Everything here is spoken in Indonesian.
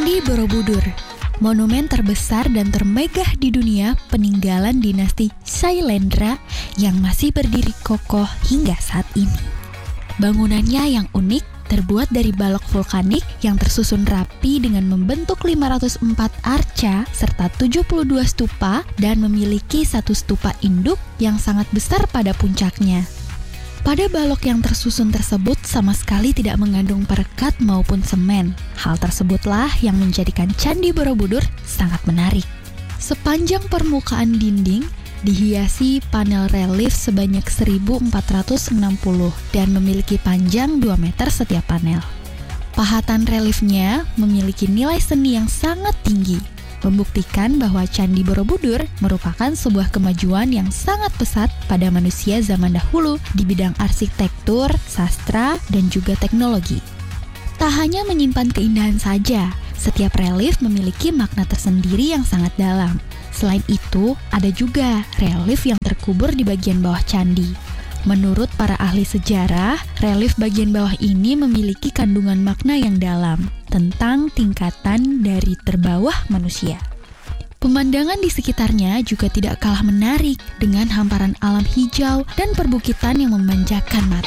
Candi Borobudur, monumen terbesar dan termegah di dunia peninggalan dinasti Shailendra yang masih berdiri kokoh hingga saat ini. Bangunannya yang unik terbuat dari balok vulkanik yang tersusun rapi dengan membentuk 504 arca serta 72 stupa dan memiliki satu stupa induk yang sangat besar pada puncaknya. Pada balok yang tersusun tersebut sama sekali tidak mengandung perekat maupun semen. Hal tersebutlah yang menjadikan Candi Borobudur sangat menarik. Sepanjang permukaan dinding dihiasi panel relief sebanyak 1.460 dan memiliki panjang 2 meter setiap panel. Pahatan reliefnya memiliki nilai seni yang sangat tinggi, membuktikan bahwa Candi Borobudur merupakan sebuah kemajuan yang sangat pesat pada manusia zaman dahulu di bidang arsitektur, sastra, dan juga teknologi. Tak hanya menyimpan keindahan saja, setiap relief memiliki makna tersendiri yang sangat dalam. Selain itu, ada juga relief yang terkubur di bagian bawah candi. Menurut para ahli sejarah, relief bagian bawah ini memiliki kandungan makna yang dalam tentang tingkatan dari terbawah manusia. Pemandangan di sekitarnya juga tidak kalah menarik dengan hamparan alam hijau dan perbukitan yang memanjakan mata.